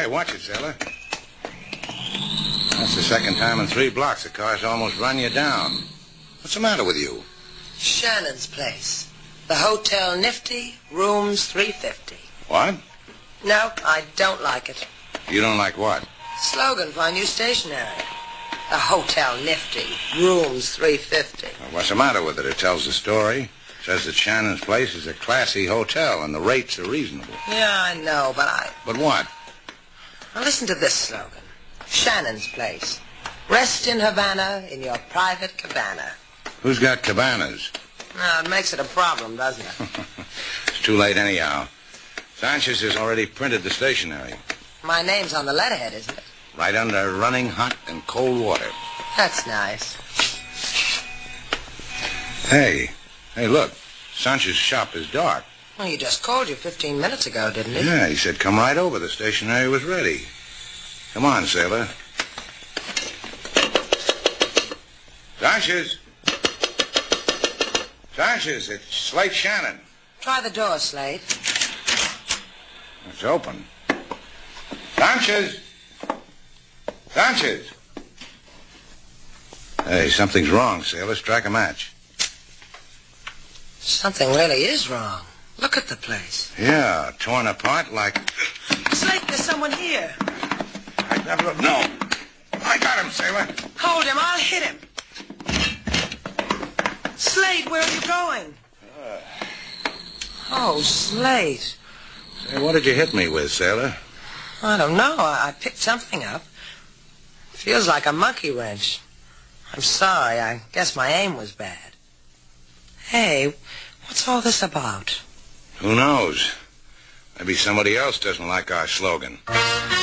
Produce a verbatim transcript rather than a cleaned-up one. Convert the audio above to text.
Hey, watch it, sailor. That's the second time in three blocks the car's almost run you down. What's the matter with you? Shannon's place. The Hotel Nifty, rooms three fifty. What? No, I don't like it. You don't like what? Slogan for our new stationery. The Hotel Nifty, rooms three fifty. Well, what's the matter with it? It tells the story. It says that Shannon's place is a classy hotel and the rates are reasonable. Yeah, I know, but I... But what? Now listen to this slogan. Shannon's place. Rest in Havana in your private cabana. Who's got cabanas? No, it makes it a problem, doesn't it? It's too late anyhow. Sanchez has already printed the stationery. My name's on the letterhead, isn't it? Right under running hot and cold water. That's nice. Hey, hey, look. Sanchez's shop is dark. Well, he just called you fifteen minutes ago, didn't he? Yeah, he said come right over. The stationery was ready. Come on, sailor. Sanchez. Sanchez, it's Slate Shannon. Try the door, Slate. It's open. Sanchez! Sanchez! Hey, something's wrong, sailor. Strike a match. Something really is wrong. Look at the place. Yeah, torn apart like... Slate, there's someone here. I never... No! I got him, sailor. Hold him. I'll hit him. Slate, where are you going? Uh... Oh, Slate. Hey, what did you hit me with, sailor? I don't know. I, I picked something up. Feels like a monkey wrench. I'm sorry. I guess my aim was bad. Hey, what's all this about? Who knows? Maybe somebody else doesn't like our slogan.